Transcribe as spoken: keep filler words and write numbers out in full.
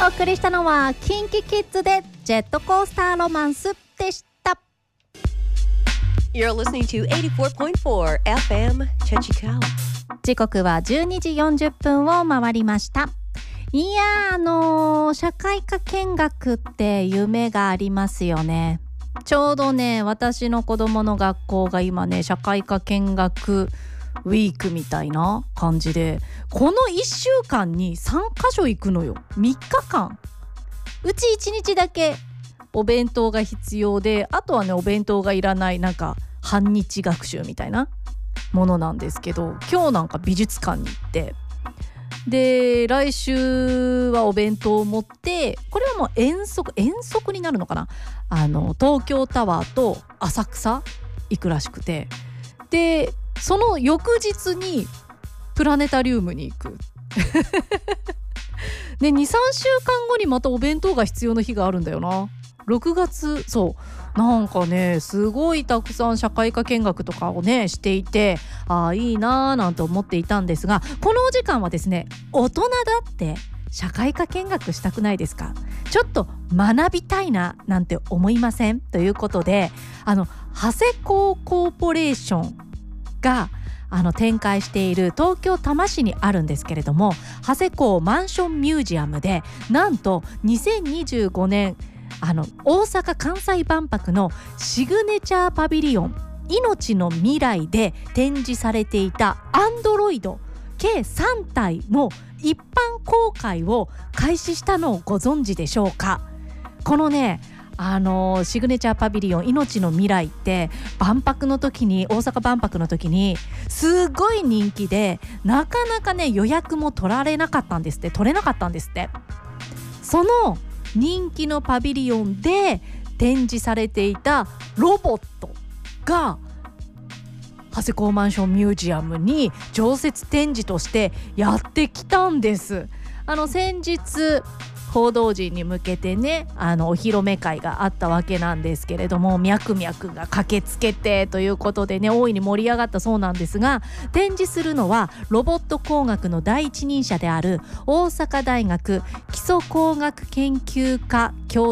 お送りしたのはキンキキッズでジェットコースターロマンスでした。 You're listening to エイティフォーポイントフォー エフエム Chachikawa。 時刻はじゅうにじよんじゅっぷんを回りました。いやー、あのー、社会科見学って夢がありますよね。ちょうどね、私の子供の学校が今ね、社会科見学ウィークみたいな感じで、このいっしゅうかんにさんかしょ行くのよ。みっかかん、うちいちにちだけお弁当が必要で、あとはねお弁当がいらないなんか半日学習みたいなものなんですけど、今日なんか美術館に行って、で来週はお弁当を持って、これはもう遠足遠足になるのかな、あの東京タワーと浅草行くらしくて、でその翌日にプラネタリウムに行くで にさんしゅうかんごにまたお弁当が必要な日があるんだよな。ろくがつ、そうなんかね、すごいたくさん社会科見学とかをねしていて、ああいいなーなんて思っていたんですが、このお時間はですね、大人だって社会科見学したくないですか？ちょっと学びたいななんて思いません？ということで、あの長谷工コーポレーションがあの展開している東京多摩市にあるんですけれども、長谷工マンションミュージアムで、なんとにせんにじゅうごねんあの大阪・関西万博のシグネチャーパビリオン命の未来で展示されていたアンドロイド計さんたいの一般公開を開始したのをご存知でしょうか？このね、あのシグネチャーパビリオン命の未来って万博の時に、大阪万博の時にすごい人気で、なかなかね予約も取られなかったんですって取れなかったんですって。その人気のパビリオンで展示されていたロボットが長谷工マンションミュージアムに常設展示としてやってきたんです。あの先日報道陣に向けてね、あのお披露目会があったわけなんですけれども、ミャクミャクが駆けつけてということでね、大いに盛り上がったそうなんですが、展示するのはロボット工学の第一人者である大阪大学基礎工学研究科教